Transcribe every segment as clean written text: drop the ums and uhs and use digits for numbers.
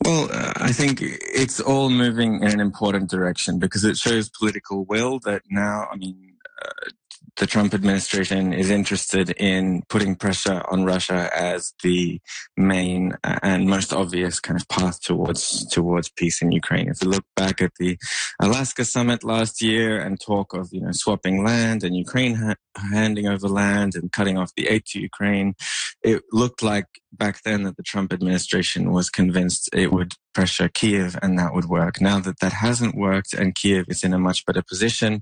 Well, I think it's all moving in an important direction because it shows political will that now, the Trump administration is interested in putting pressure on Russia as the main and most obvious kind of path towards peace in Ukraine. If you look back at the Alaska summit last year and talk of swapping land and Ukraine handing over land and cutting off the aid to Ukraine, it looked like back then that the Trump administration was convinced it would pressure Kiev and that would work. Now that that hasn't worked and Kiev is in a much better position,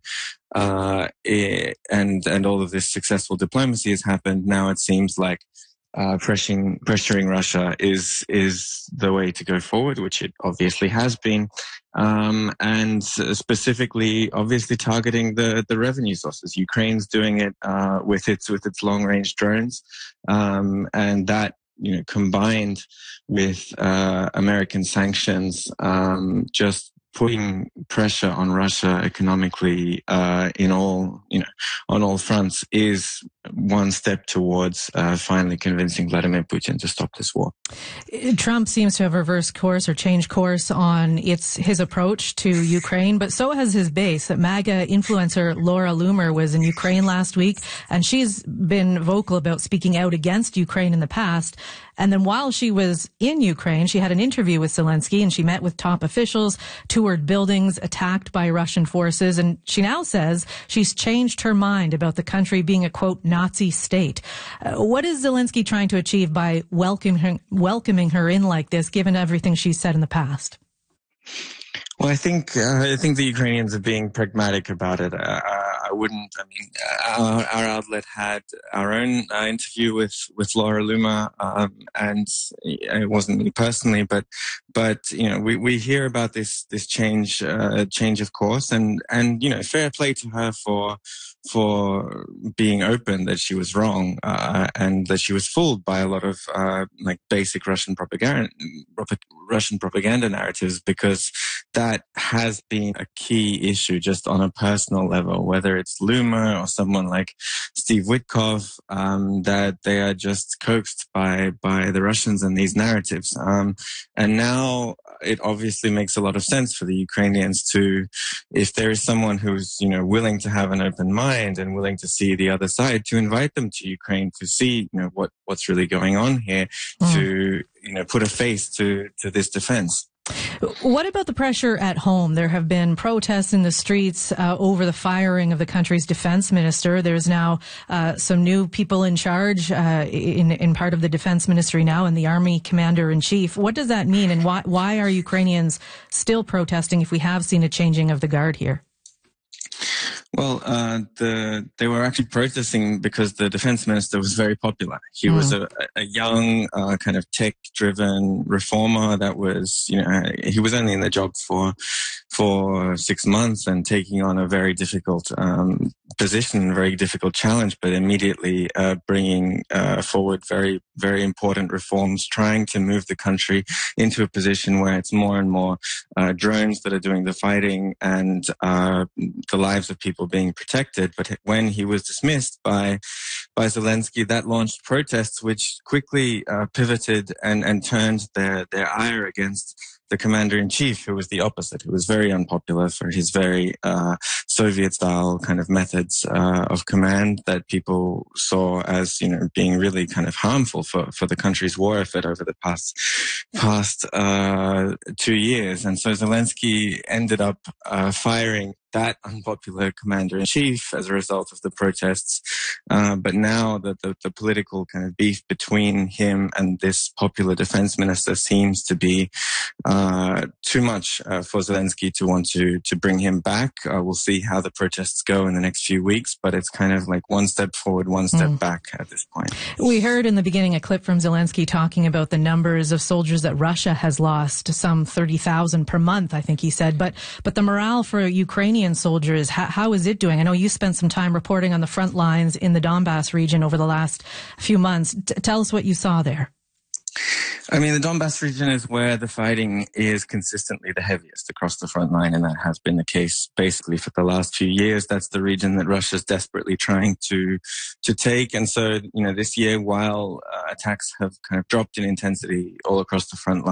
and all of this successful diplomacy has happened, now it seems like pressuring Russia is the way to go forward, which it obviously has been, and specifically, obviously targeting the revenue sources. Ukraine's doing it with its long range drones, and that combined with American sanctions, just putting pressure on Russia economically on all fronts is one step towards finally convincing Vladimir Putin to stop this war. Trump seems to have reversed course or changed course on his approach to Ukraine, but so has his base. MAGA influencer Laura Loomer was in Ukraine last week, and she's been vocal about speaking out against Ukraine in the past. And then while she was in Ukraine, she had an interview with Zelensky, and she met with top officials, toured buildings attacked by Russian forces, and she now says she's changed her mind about the country being a, quote, Nazi state. What is Zelensky trying to achieve by welcoming her in like this, given everything she's said in the past? Well, I think the Ukrainians are being pragmatic about it. Our outlet had our own interview with Laura Loomer, and it wasn't me personally, but we hear about this change of course, and fair play to her for being open that she was wrong, and that she was fooled by a lot of basic Russian propaganda narratives, because that has been a key issue just on a personal level, whether it's Loomer or someone like Steve Witkoff, that they are just coaxed by the Russians and these narratives. And now it obviously makes a lot of sense for the Ukrainians to, if there is someone who's, willing to have an open mind and willing to see the other side, to invite them to Ukraine to see, what's really going on here, to, put a face to this defense. What about the pressure at home? There have been protests in the streets over the firing of the country's defense minister. There's now some new people in charge in part of the defense ministry now, and the army commander-in-chief. What does that mean, and why are Ukrainians still protesting if we have seen a changing of the guard here? Well, they were actually protesting because the defense minister was very popular. He was a young, kind of tech-driven reformer that was, he was only in the job for 6 months and taking on a very difficult position, very difficult challenge, but immediately bringing forward very, very important reforms, trying to move the country into a position where it's more and more drones that are doing the fighting and the lives of people being protected. But when he was dismissed by Zelensky, that launched protests which quickly pivoted and turned their ire against the commander-in-chief, who was the opposite, who was very unpopular for his very Soviet-style kind of methods of command that people saw as, being really kind of harmful for the country's war effort over the past 2 years. And so Zelensky ended up firing that unpopular commander-in-chief as a result of the protests. But now that the political kind of beef between him and this popular defense minister seems to be too much for Zelensky to want to bring him back. We'll see how the protests go in the next few weeks, but it's kind of like one step forward, one step back at this point. We heard in the beginning a clip from Zelensky talking about the numbers of soldiers that Russia has lost, some 30,000 per month, I think he said. But the morale for Ukrainian soldiers, how is it doing? I know you spent some time reporting on the front lines in the Donbass region over the last few months. Tell us what you saw there. The Donbass region is where the fighting is consistently the heaviest across the front line, and that has been the case basically for the last few years. That's the region that Russia's desperately trying to take. And so, this year, while attacks have kind of dropped in intensity all across the front line,